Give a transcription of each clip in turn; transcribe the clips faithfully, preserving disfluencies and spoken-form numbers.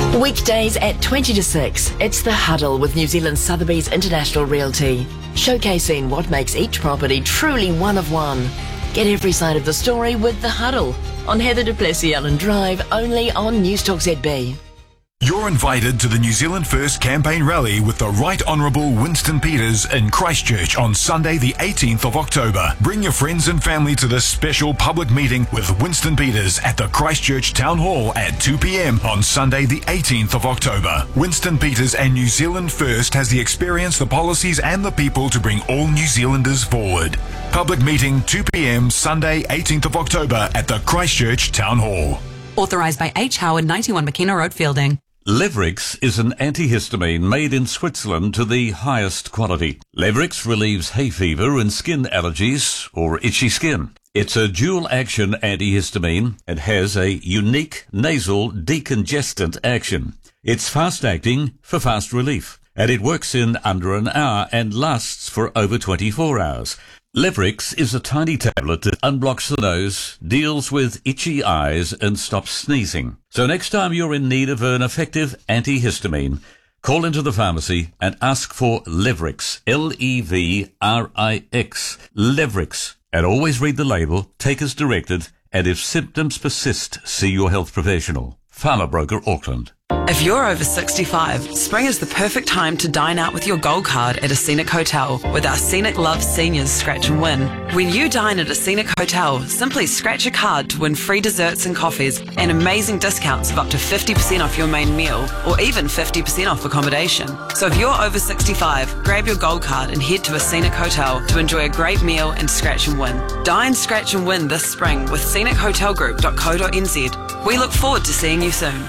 Weekdays at twenty to six, it's The Huddle with New Zealand Sotheby's International Realty, showcasing what makes each property truly one of one. Get every side of the story with The Huddle on Heather du Plessis-Allen Drive, only on Newstalk Z B. You're invited to the New Zealand First campaign rally with the Right Honourable Winston Peters in Christchurch on Sunday the eighteenth of October. Bring your friends and family to this special public meeting with Winston Peters at the Christchurch Town Hall at two p.m. on Sunday the eighteenth of October. Winston Peters and New Zealand First has the experience, the policies and the people to bring all New Zealanders forward. Public meeting two p.m. Sunday eighteenth of October at the Christchurch Town Hall. Authorised by H. Howard, ninety-one McKenna Road, Fielding. Levrix is an antihistamine made in Switzerland to the highest quality. Levrix relieves hay fever and skin allergies or itchy skin. It's a dual-action antihistamine and has a unique nasal decongestant action. It's fast-acting for fast relief, and it works in under an hour and lasts for over twenty-four hours. Levrix is a tiny tablet that unblocks the nose, deals with itchy eyes and stops sneezing. So next time you're in need of an effective antihistamine, call into the pharmacy and ask for Levrix, L E V R I X, Levrix. And always read the label, take as directed, and if symptoms persist, see your health professional. Farmer Broker, Auckland. If you're over sixty-five, spring is the perfect time to dine out with your gold card at a Scenic Hotel with our Scenic Love Seniors Scratch and Win. When you dine at a Scenic Hotel, simply scratch a card to win free desserts and coffees and amazing discounts of up to fifty percent off your main meal or even fifty percent off accommodation. So if you're over sixty-five, grab your gold card and head to a Scenic Hotel to enjoy a great meal and scratch and win. Dine, scratch and win this spring with scenic hotel group dot co dot n z. We look forward to seeing you soon.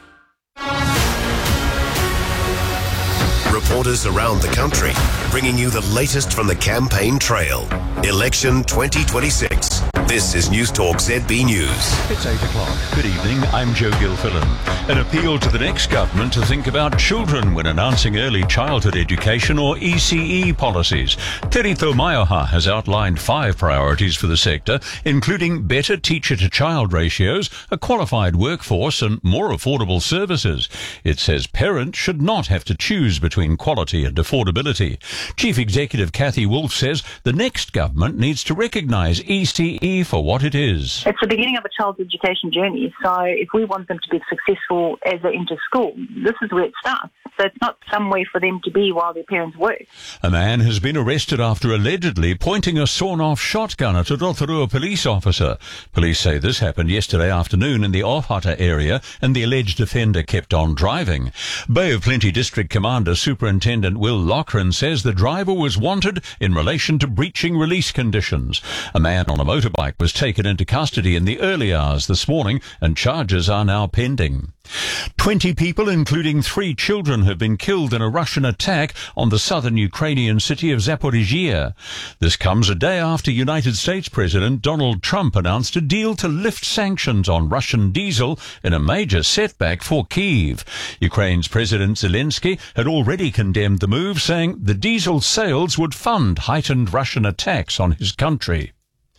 Reporters around the country, bringing you the latest from the campaign trail. Election twenty twenty-six. This is Newstalk Z B News. It's eight o'clock. Good evening, I'm Joe Gilfillan. An appeal to the next government to think about children when announcing early childhood education or E C E policies. Terito Maioha has outlined five priorities for the sector, including better teacher-to-child ratios, a qualified workforce and more affordable services. It says parents should not have to choose between quality and affordability. Chief Executive Kathy Wolf says the next government needs to recognise E C E for what it is. It's the beginning of a child's education journey, so if we want them to be successful as they enter school, this is where it starts. So it's not somewhere for them to be while their parents work. A man has been arrested after allegedly pointing a sawn-off shotgun at a Rotorua police officer. Police say this happened yesterday afternoon in the Ohata area and the alleged offender kept on driving. Bay of Plenty District Commander Superintendent Will Loughran says the driver was wanted in relation to breaching release conditions. A man on a motorbike was taken into custody in the early hours this morning and charges are now pending. Twenty people, including three children, have been killed in a Russian attack on the southern Ukrainian city of Zaporizhia. This comes a day after United States President Donald Trump announced a deal to lift sanctions on Russian diesel in a major setback for Kyiv. Ukraine's President Zelensky had already condemned the move, saying the diesel sales would fund heightened Russian attacks on his country.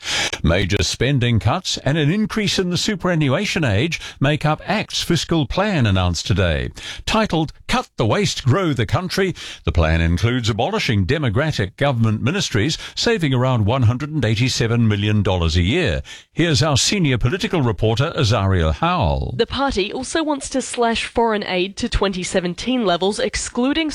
Major spending cuts and an increase in the superannuation age make up ACT's fiscal plan announced today. Titled Cut the Waste, Grow the Country, the plan includes abolishing democratic government ministries, saving around one hundred eighty-seven million dollars a year. Here's our senior political reporter, Azariel Howell. The party also wants to slash foreign aid to twenty seventeen levels, excluding